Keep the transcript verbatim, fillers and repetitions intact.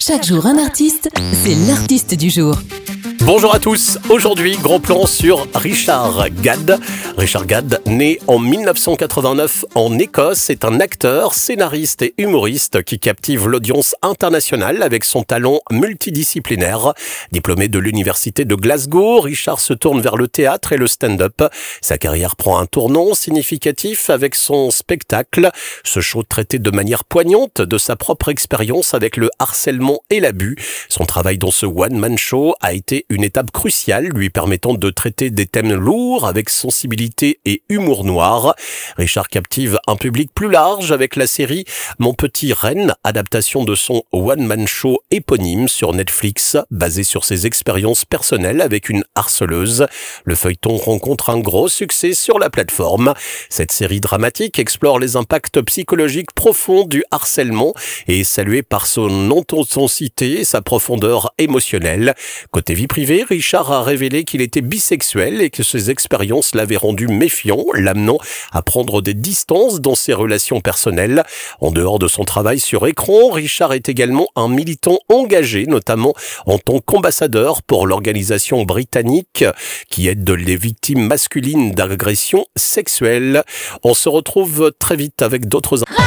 Chaque jour un artiste, c'est l'artiste du jour. Bonjour à tous, aujourd'hui gros plan sur Richard Gadd. Richard Gadd, né en dix-neuf cent quatre-vingt-neuf en Écosse, est un acteur, scénariste et humoriste qui captive l'audience internationale avec son talent multidisciplinaire. Diplômé de l'université de Glasgow, Richard se tourne vers le théâtre et le stand-up. Sa carrière prend un tournant significatif avec son spectacle. Ce show traitait de manière poignante de sa propre expérience avec le harcèlement et l'abus. Son travail dans ce one-man show a été une étape cruciale lui permettant de traiter des thèmes lourds avec sensibilité et humour noir. Richard captive un public plus large avec la série Mon Petit Renne, adaptation de son one-man show éponyme sur Netflix, basé sur ses expériences personnelles avec une harceleuse. Le feuilleton rencontre un gros succès sur la plateforme. Cette série dramatique explore les impacts psychologiques profonds du harcèlement et est saluée par son intensité et sa profondeur émotionnelle. Côté vie privée, Richard a révélé qu'il était bisexuel et que ses expériences l'avaient rendu méfiant, l'amenant à prendre des distances dans ses relations personnelles. En dehors de son travail sur écran, Richard est également un militant engagé, notamment en tant qu'ambassadeur pour l'organisation britannique qui aide les victimes masculines d'agressions sexuelles. On se retrouve très vite avec d'autres